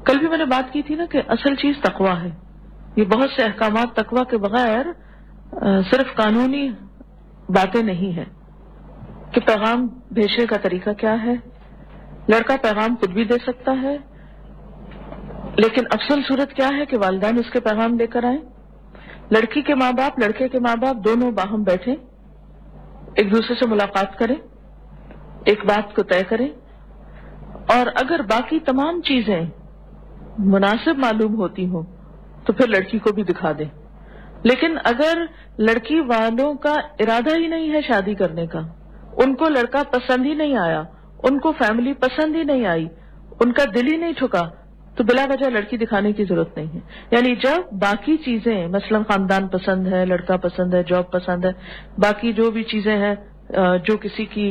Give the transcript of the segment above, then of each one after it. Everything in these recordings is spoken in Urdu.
کل بھی میں نے بات کی تھی نا کہ اصل چیز تقویٰ ہے. یہ بہت سے احکامات تقویٰ کے بغیر صرف قانونی باتیں نہیں ہیں کہ پیغام بھیجنے کا طریقہ کیا ہے. لڑکا پیغام خود بھی دے سکتا ہے، لیکن افضل صورت کیا ہے کہ والدین اس کے پیغام لے کر آئیں. لڑکی کے ماں باپ، لڑکے کے ماں باپ دونوں باہم بیٹھیں، ایک دوسرے سے ملاقات کریں، ایک بات کو طے کریں، اور اگر باقی تمام چیزیں مناسب معلوم ہوتی ہوں تو پھر لڑکی کو بھی دکھا دیں. لیکن اگر لڑکی والوں کا ارادہ ہی نہیں ہے شادی کرنے کا، ان کو لڑکا پسند ہی نہیں آیا، ان کو فیملی پسند ہی نہیں آئی، ان کا دل ہی نہیں ٹھکا، تو بلا وجہ لڑکی دکھانے کی ضرورت نہیں ہے. یعنی جب باقی چیزیں مثلا خاندان پسند ہے، لڑکا پسند ہے، جاب پسند ہے، باقی جو بھی چیزیں ہیں جو کسی کی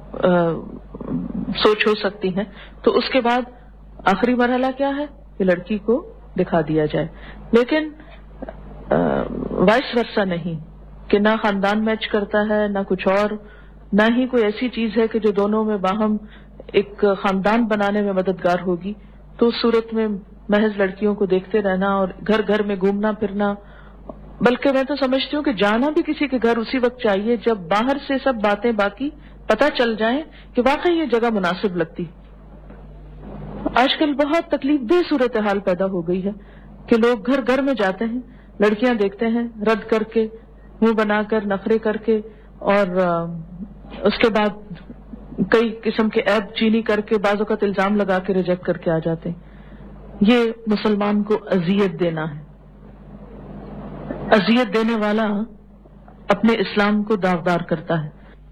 سوچ ہو سکتی ہیں، تو اس کے بعد آخری مرحلہ کیا ہے کہ لڑکی کو دکھا دیا جائے. لیکن وائس ورثہ نہیں کہ نہ خاندان میچ کرتا ہے، نہ کچھ اور، نہ ہی کوئی ایسی چیز ہے کہ جو دونوں میں باہم ایک خاندان بنانے میں مددگار ہوگی. تو اس صورت میں محض لڑکیوں کو دیکھتے رہنا اور گھر گھر میں گھومنا پھرنا، بلکہ میں تو سمجھتی ہوں کہ جانا بھی کسی کے گھر اسی وقت چاہیے جب باہر سے سب باتیں باقی پتہ چل جائیں کہ واقعی یہ جگہ مناسب لگتی. آج کل بہت تکلیف دہ صورتحال پیدا ہو گئی ہے کہ لوگ گھر گھر میں جاتے ہیں، لڑکیاں دیکھتے ہیں، رد کر کے، منہ بنا کر، نخرے کر کے، اور اس کے بعد کئی قسم کے عیب چینی کر کے، بعض اوقات الزام لگا کے ریجیکٹ کر کے آ جاتے ہیں. یہ مسلمان کو اذیت دینا ہے. اذیت دینے والا اپنے اسلام کو داغدار کرتا ہے.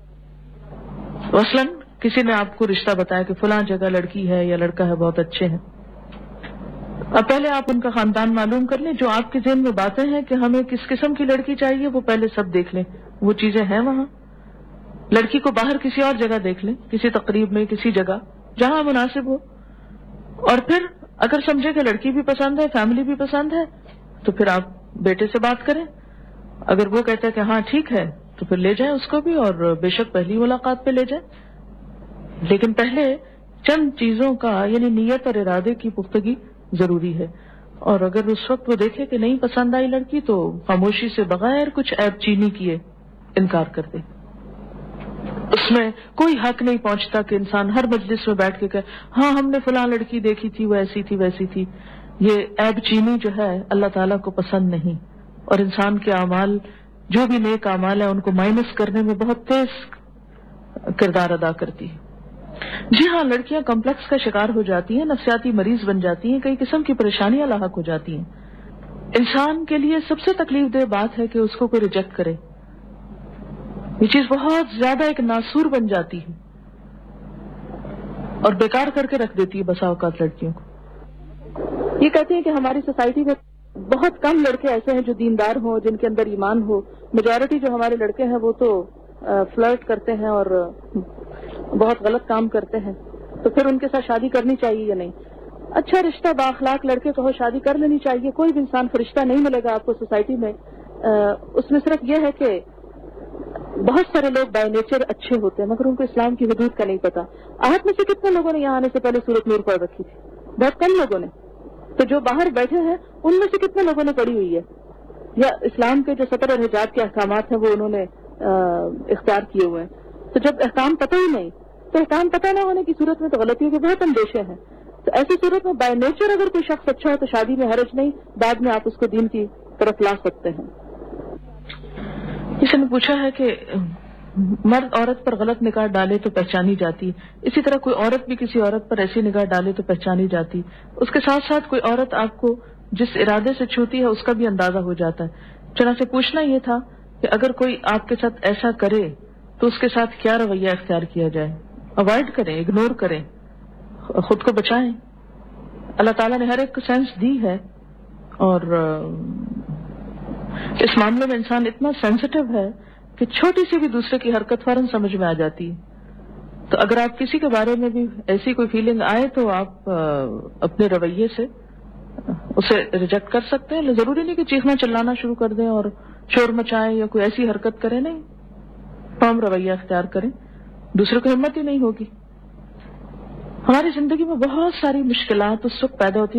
مثلاً کسی نے آپ کو رشتہ بتایا کہ فلاں جگہ لڑکی ہے یا لڑکا ہے، بہت اچھے ہیں. اب پہلے آپ ان کا خاندان معلوم کر لیں، جو آپ کے ذہن میں باتیں ہیں کہ ہمیں کس قسم کی لڑکی چاہیے وہ پہلے سب دیکھ لیں، وہ چیزیں ہیں وہاں. لڑکی کو باہر کسی اور جگہ دیکھ لیں، کسی تقریب میں، کسی جگہ جہاں مناسب ہو، اور پھر اگر سمجھے کہ لڑکی بھی پسند ہے، فیملی بھی پسند ہے، تو پھر آپ بیٹے سے بات کریں. اگر وہ کہتا ہے کہ ہاں ٹھیک ہے تو پھر لے جائیں اس کو بھی، اور بے شک پہلی ملاقات پہ لے جائیں. لیکن پہلے چند چیزوں کا یعنی نیت اور ارادے کی پختگی ضروری ہے. اور اگر اس وقت وہ دیکھے کہ نہیں پسند آئی لڑکی تو خاموشی سے بغیر کچھ عیب چینی کیے انکار کر دے. اس میں کوئی حق نہیں پہنچتا کہ انسان ہر مجلس میں بیٹھ کے کہے ہاں ہم نے فلاں لڑکی دیکھی تھی، وہ ایسی تھی ویسی تھی. یہ عیب چینی جو ہے اللہ تعالیٰ کو پسند نہیں، اور انسان کے اعمال جو بھی نیک اعمال ہیں ان کو مائنس کرنے میں بہت تیز کردار ادا کرتی ہے. جی ہاں، لڑکیاں کمپلیکس کا شکار ہو جاتی ہیں، نفسیاتی مریض بن جاتی ہیں، کئی قسم کی پریشانیاں لاحق ہو جاتی ہیں. انسان کے لیے سب سے تکلیف دہ بات ہے کہ اس کو کوئی ریجیکٹ کرے. یہ چیز بہت زیادہ ایک ناسور بن جاتی ہے اور بیکار کر کے رکھ دیتی ہے بسا اوقات لڑکیوں کو. یہ کہتے ہیں کہ ہماری سوسائٹی میں بہت کم لڑکے ایسے ہیں جو دیندار ہوں، جن کے اندر ایمان ہو. میجورٹی جو ہمارے لڑکے ہیں وہ تو فلرٹ کرتے ہیں اور بہت غلط کام کرتے ہیں. تو پھر ان کے ساتھ شادی کرنی چاہیے یا نہیں؟ اچھا رشتہ، بااخلاق لڑکے کو شادی کر لینی چاہیے. کوئی بھی انسان فرشتہ نہیں ملے گا آپ کو سوسائٹی میں. اس میں صرف یہ ہے کہ بہت سارے لوگ بائی نیچر اچھے ہوتے ہیں مگر ان کو اسلام کی حدود کا نہیں پتا. آپ میں سے کتنے لوگوں نے یہاں آنے سے پہلے سورۃ نور پڑھ رکھی تھی؟ بہت کم لوگوں نے. تو جو باہر بیٹھے ہیں ان میں سے کتنے لوگوں نے پڑھی ہوئی ہے، یا اسلام کے جو سطر اور حجاب کے احکامات ہیں وہ انہوں نے اختیار کیے ہوئے ہیں؟ تو جب احکام پتہ ہی نہیں، تو احکام پتہ نہ ہونے کی صورت میں تو غلطیوں کے بہت اندیشے ہیں. تو ایسی صورت میں بائی نیچر اگر کوئی شخص اچھا ہو تو شادی میں حرج نہیں، بعد میں آپ اس کو دین کی طرف لا سکتے ہیں. کسی نے پوچھا ہے کہ مرد عورت پر غلط نگاہ ڈالے تو پہچانی جاتی، اسی طرح کوئی عورت بھی کسی عورت پر ایسی نگاہ ڈالے تو پہچانی جاتی. اس کے ساتھ ساتھ کوئی عورت آپ کو جس ارادے سے چھوتی ہے اس کا بھی اندازہ ہو جاتا ہے. چنانچہ پوچھنا یہ تھا کہ اگر کوئی آپ کے ساتھ ایسا کرے تو اس کے ساتھ کیا رویہ اختیار کیا جائے؟ اوائڈ کریں، اگنور کریں، خود کو بچائیں. اللہ تعالیٰ نے ہر ایک کو سینس دی ہے، اور اس معاملے میں انسان اتنا سینسٹیو ہے کہ چھوٹی سی بھی دوسرے کی حرکت فوراً سمجھ میں آ جاتی ہے. تو اگر آپ کسی کے بارے میں بھی ایسی کوئی فیلنگ آئے تو آپ اپنے رویے سے اسے ریجیکٹ کر سکتے ہیں. ضروری نہیں کہ چیخنا چلانا شروع کر دیں اور شور مچائیں یا کوئی ایسی حرکت کریں، نہیں، فارم رویہ اختیار کریں، دوسرے کو ہمت ہی نہیں ہوگی. ہماری زندگی میں بہت ساری مشکلات اس وقت پیدا ہوتی